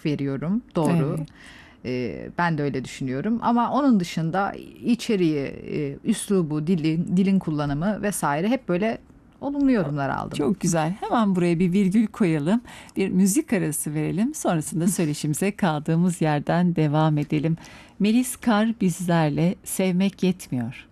hak veriyorum. Doğru. Evet. Ben de öyle düşünüyorum. Ama onun dışında içeriği, üslubu, dilin kullanımı vesaire hep böyle olumlu yorumlar aldım. Çok güzel. Hemen buraya bir virgül koyalım. Bir müzik arası verelim. Sonrasında söyleşimize kaldığımız yerden devam edelim. Melis Kar bizlerle, sevmek yetmiyor.